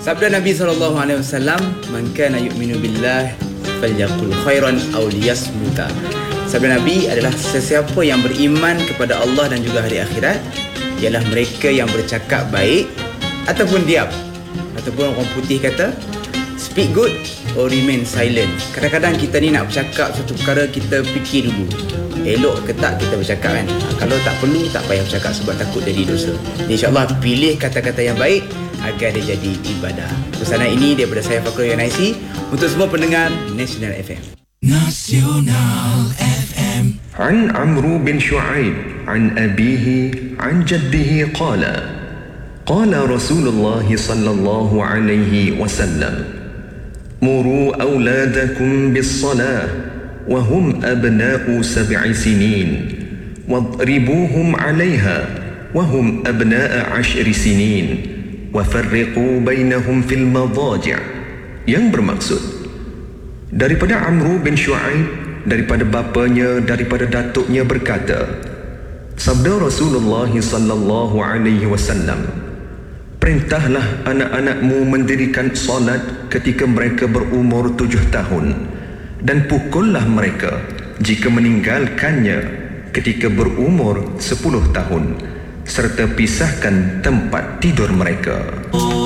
Sabda Nabi SAW, "Man kana yu'minu billah falyaqul khairan aw liyasmuta." Sabda Nabi adalah sesiapa yang beriman kepada Allah dan juga hari akhirat ialah mereka yang bercakap baik ataupun diam. Ataupun orang putih kata, speak good or remain silent. Kadang-kadang kita ni nak bercakap satu perkara, kita fikir dulu, elok ke tak kita bercakap kan. Kalau tak perlu, tak payah bercakap sebab takut jadi dosa. InsyaAllah pilih kata-kata yang baik agar dia jadi ibadah. Pesanan ini daripada saya, Fakrul Yunaisi, untuk semua pendengar Nasional FM. Nasional FM. عن عمرو بن شعيب عن أبيه عن جده قال رسول الله صلى الله عليه وسلم مروا أولادكم بالصلاة وهم أبناء 7 سنين واضربوهم عليها وهم أبناء 10 سنين وفرقوا بينهم في المضاجع. Yang bermaksud, daripada Amru bin Shu'aib, daripada bapanya, daripada datuknya berkata, sabda Rasulullah sallallahu alaihi wasallam, perintahlah anak-anakmu mendirikan solat ketika mereka berumur 7 tahun dan pukullah mereka jika meninggalkannya ketika berumur 10 tahun serta pisahkan tempat tidur mereka.